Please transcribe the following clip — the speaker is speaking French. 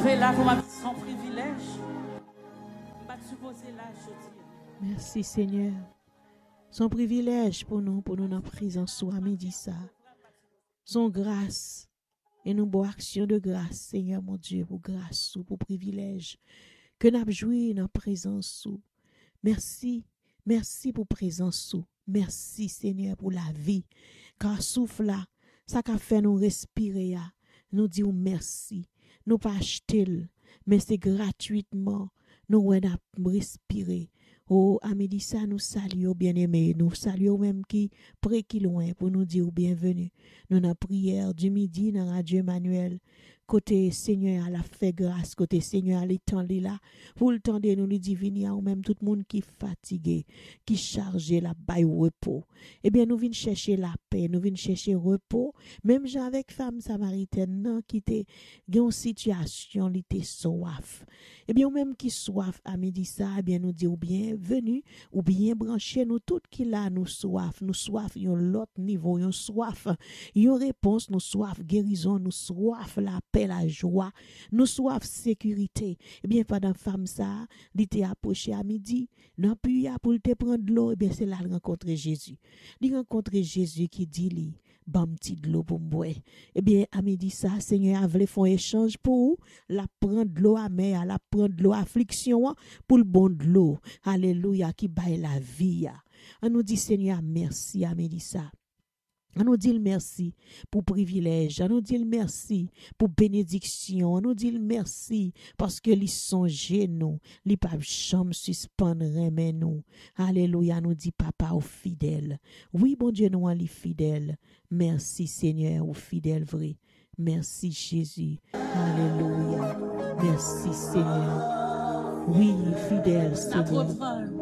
camper là pour son privilège. Pas supposé là, je dis. Merci Seigneur. Son privilège pour nous dans présence soi midi ça. Son grâce et nous beaux action de grâce, Seigneur mon Dieu, pour grâce ou pour privilège que nous joué dans présence sous. Merci, merci pour présence sous. Merci Seigneur pour la vie. Car souffle là, ça qu'a fait nous respirer, nous disons merci. Nous pas acheter, mais c'est gratuitement. Nous avons respiré. Oh, Amélie, ça nous saluons, bien-aimés. Nous saluons même qui près qui loin pour nous dire bienvenue. Nous avons prière du midi dans Radio Emmanuel. Côté Seigneur, la fait grâce. Côté Seigneur, l'étendue là. Vous le tendez, nous le divinions, ou même tout le monde qui est fatigué, qui chargé la baille repos. Eh bien, nous venons chercher la paix, nous venons chercher repos. Même gens avec femme samaritaine, non, qui était dans une situation, qui était soif. Eh bien, ou même qui soif, à midi ça, eh bien, nous disons bienvenue, ou bien branché, nous tout qui là, nous soif, yon l'autre niveau, yon soif, yon réponse, nous soif guérison, nous soif la paix, la joie, nous soif sécurité. Eh bien, pendant femme ça, il était approché à midi, non puis pour te prendre de l'eau, eh bien, c'est là rencontrer Jésus. Il rencontrer Jésus qui dit lui, bam petit de l'eau pour moi. Eh bien, à midi ça, Seigneur a voulu faire un échange pour la prendre de l'eau à mer, la prendre de l'eau affliction pour le bon de l'eau. Alléluia, qui baille la vie. On nous dit Seigneur merci à midi ça. On nous dit merci pour privilège, on nous dit merci pour bénédiction, on nous dit merci parce que les songe nous, les pas jamais suspendre mais nous. Alléluia, nous dit papa au fidèle. Oui, bon Dieu, nous les fidèles. Merci Seigneur au fidèle vrai. Merci Jésus. Alléluia. Merci Seigneur. Oui, fidèle Seigneur.